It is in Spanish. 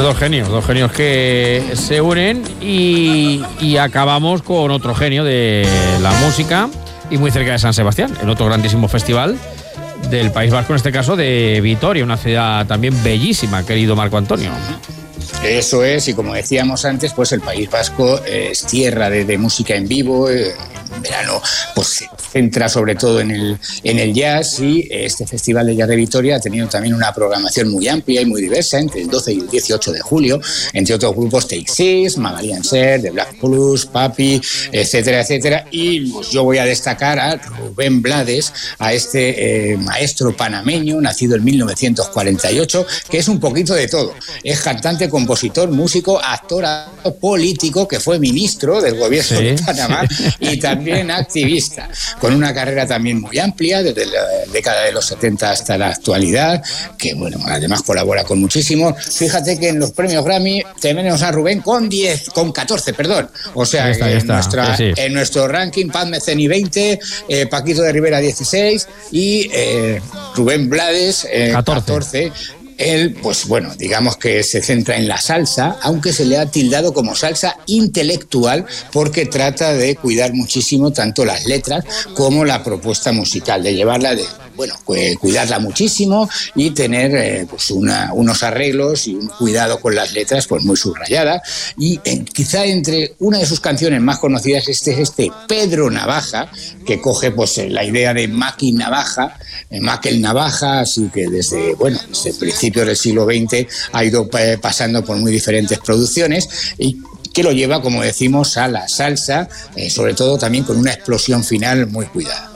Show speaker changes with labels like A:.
A: Pues dos genios que se unen y acabamos con otro genio de la música y muy cerca de San Sebastián, el otro grandísimo festival del País Vasco, en este caso de Vitoria, una ciudad también bellísima, querido Marco Antonio.
B: Eso es, y como decíamos antes, pues el País Vasco es tierra de música en vivo. En verano pues se centra sobre todo en el jazz, y este Festival de Jazz de Vitoria ha tenido también una programación muy amplia y muy diversa entre el 12 y el 18 de julio, entre otros grupos Take Six, Magalhães Ser, The Black Plus, Papi, etcétera, etcétera. Y pues yo voy a destacar a Rubén Blades, a este maestro panameño, nacido en 1948, que es un poquito de todo. Es cantante, compositor, músico, actor, político, que fue ministro del gobierno de Panamá y también activista, con una carrera también muy amplia desde la década de los 70 hasta la actualidad, que bueno, además colabora con muchísimos. Fíjate que en los premios Grammy tenemos a Rubén con 14, perdón. O sea, en nuestro ranking, Pat Metheny 20, Paquito de Rivera 16 y Rubén Blades 14. Él, pues bueno, digamos que se centra en la salsa, aunque se le ha tildado como salsa intelectual, porque trata de cuidar muchísimo tanto las letras como la propuesta musical, de llevarla cuidarla muchísimo y tener pues unos arreglos y un cuidado con las letras pues muy subrayada. Y quizá entre una de sus canciones más conocidas es este Pedro Navaja, que coge pues la idea de Maki Navaja, Makel Navaja, así que desde principios del siglo XX ha ido pasando por muy diferentes producciones, y que lo lleva, como decimos, a la salsa, sobre todo también con una explosión final muy cuidada.